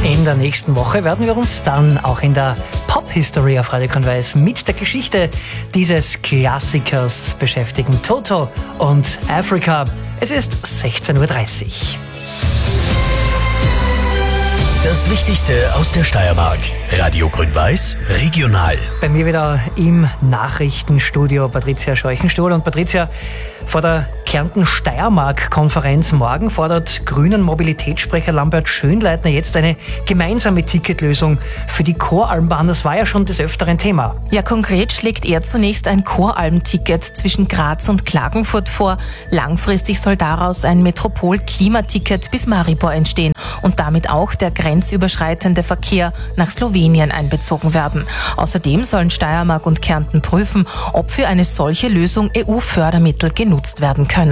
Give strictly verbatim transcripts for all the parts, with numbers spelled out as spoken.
In der nächsten Woche werden wir uns dann auch in der Pop-History auf Radio Grün-Weiß mit der Geschichte dieses Klassikers beschäftigen. Toto und Africa. Es ist sechzehn Uhr dreißig. Das Wichtigste aus der Steiermark. Radio Grün-Weiß, regional. Bei mir wieder im Nachrichtenstudio Patricia Scheuchenstuhl. Und Patricia, vor der Kärnten-Steiermark-Konferenz morgen fordert Grünen Mobilitätssprecher Lambert Schönleitner jetzt eine gemeinsame Ticketlösung für die Choralmbahn. Das war ja schon des Öfteren Thema. Ja, konkret schlägt er zunächst ein Choralm-Ticket zwischen Graz und Klagenfurt vor. Langfristig soll daraus ein Metropol-Klimaticket bis Maribor entstehen und damit auch der grenzüberschreitende Verkehr nach Slowenien einbezogen werden. Außerdem sollen Steiermark und Kärnten prüfen, ob für eine solche Lösung E U-Fördermittel genutzt werden können.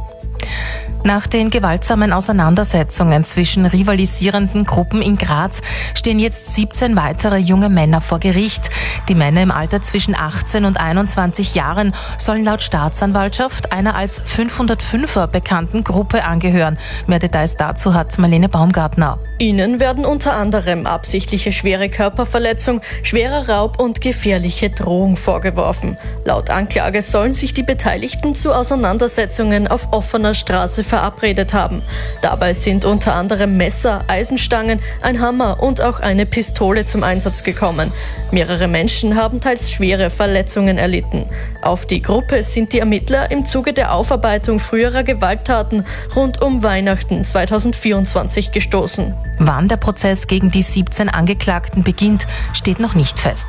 Nach den gewaltsamen Auseinandersetzungen zwischen rivalisierenden Gruppen in Graz stehen jetzt siebzehn weitere junge Männer vor Gericht. Die Männer im Alter zwischen achtzehn und einundzwanzig Jahren sollen laut Staatsanwaltschaft einer als fünfhundertfünfer bekannten Gruppe angehören. Mehr Details dazu hat Marlene Baumgartner. Ihnen werden unter anderem absichtliche schwere Körperverletzung, schwerer Raub und gefährliche Drohung vorgeworfen. Laut Anklage sollen sich die Beteiligten zu Auseinandersetzungen auf offener Straße verabredet haben. Dabei sind unter anderem Messer, Eisenstangen, ein Hammer und auch eine Pistole zum Einsatz gekommen. Mehrere Menschen haben teils schwere Verletzungen erlitten. Auf die Gruppe sind die Ermittler im Zuge der Aufarbeitung früherer Gewalttaten rund um Weihnachten zweitausendvierundzwanzig gestoßen. Wann der Prozess gegen die siebzehn Angeklagten beginnt, steht noch nicht fest.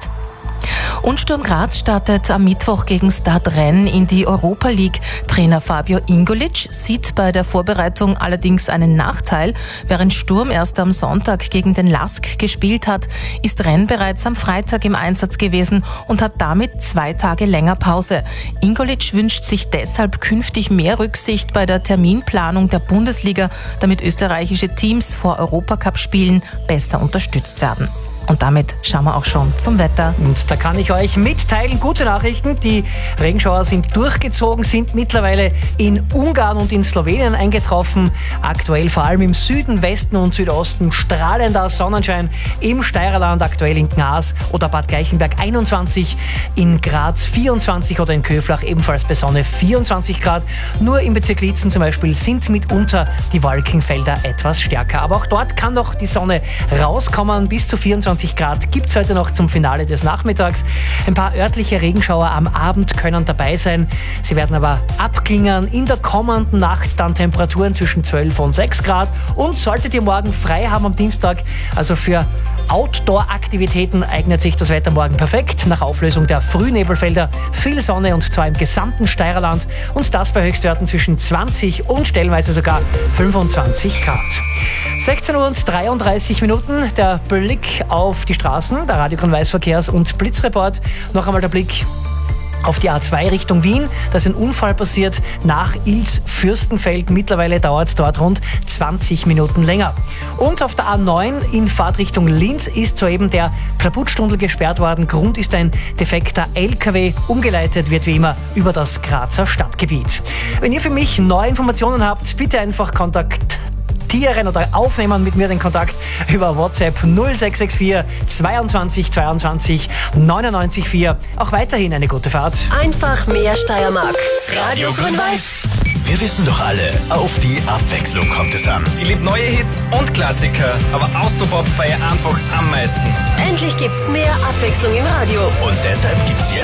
Und Sturm Graz startet am Mittwoch gegen Stade Rennes in die Europa League. Trainer Fabio Ingolic sieht bei der Vorbereitung allerdings einen Nachteil. Während Sturm erst am Sonntag gegen den Lask gespielt hat, ist Rennes bereits am Freitag im Einsatz gewesen und hat damit zwei Tage länger Pause. Ingolic wünscht sich deshalb künftig mehr Rücksicht bei der Terminplanung der Bundesliga, damit österreichische Teams vor Europacup-Spielen besser unterstützt werden. Und damit schauen wir auch schon zum Wetter. Und da kann ich euch mitteilen, gute Nachrichten. Die Regenschauer sind durchgezogen, sind mittlerweile in Ungarn und in Slowenien eingetroffen. Aktuell vor allem im Süden, Westen und Südosten strahlender Sonnenschein. Im Steirerland aktuell in Gnas oder Bad Gleichenberg einundzwanzig, in Graz vierundzwanzig oder in Köflach ebenfalls bei Sonne vierundzwanzig Grad. Nur im Bezirk Liezen zum Beispiel sind mitunter die Wolkenfelder etwas stärker. Aber auch dort kann noch die Sonne rauskommen. Bis zu vierundzwanzig Grad gibt es heute noch zum Finale des Nachmittags. Ein paar örtliche Regenschauer am Abend können dabei sein. Sie werden aber abklingen. In der kommenden Nacht dann Temperaturen zwischen zwölf und sechs Grad. Und solltet ihr morgen frei haben am Dienstag, also für Outdoor-Aktivitäten eignet sich das Wetter morgen perfekt. Nach Auflösung der Frühnebelfelder viel Sonne und zwar im gesamten Steirerland. Und das bei Höchstwerten zwischen zwanzig und stellenweise sogar fünfundzwanzig Grad. sechzehn Uhr und dreiunddreißig Minuten, der Blick auf die Straßen, der Radio Grün-Weiß Verkehrs- und Blitzreport. Noch einmal der Blick auf die A zwei Richtung Wien. Da ist ein Unfall passiert nach Ilz-Fürstenfeld. Mittlerweile dauert es dort rund zwanzig Minuten länger. Und auf der A neun in Fahrtrichtung Linz ist soeben der Klaputtstunnel gesperrt worden. Grund ist ein defekter L K W. Umgeleitet wird wie immer über das Grazer Stadtgebiet. Wenn ihr für mich neue Informationen habt, bitte einfach Kontakt oder aufnehmen mit mir den Kontakt über WhatsApp null sechs sechs vier zweiundzwanzig zweiundzwanzig neunundneunzig vier. Auch weiterhin eine gute Fahrt. Einfach mehr Steiermark. Radio Grün-Weiß. Wir wissen doch alle, auf die Abwechslung kommt es an. Ich liebe neue Hits und Klassiker, aber Austropop feiere einfach am meisten. Endlich gibt's mehr Abwechslung im Radio. Und deshalb gibt's jetzt